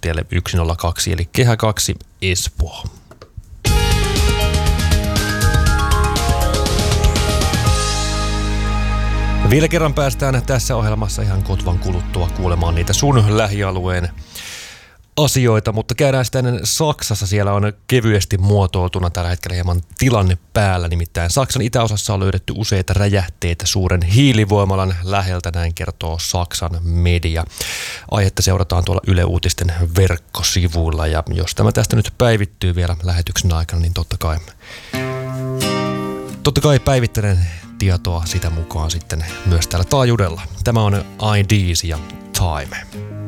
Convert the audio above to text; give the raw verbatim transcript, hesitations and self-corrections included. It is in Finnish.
Kuusamostielle yksi nolla kaksi eli Kehä kaksi Espoo. Vielä kerran päästään tässä ohjelmassa ihan kotvan kuluttua kuulemaan niitä sun lähialueen asioita, mutta käydään sitä ennen Saksassa. Siellä on kevyesti muotoiltuna tällä hetkellä hieman tilanne päällä. Nimittäin Saksan itäosassa on löydetty useita räjähteitä suuren hiilivoimalan läheltä, näin kertoo Saksan media. Aihetta seurataan tuolla Yle Uutisten verkkosivuilla ja jos tämä tästä nyt päivittyy vielä lähetyksen aikana, niin totta kai, totta kai päivittelen tietoa sitä mukaan sitten myös täällä taajuudella. Tämä on I Ds ja Time.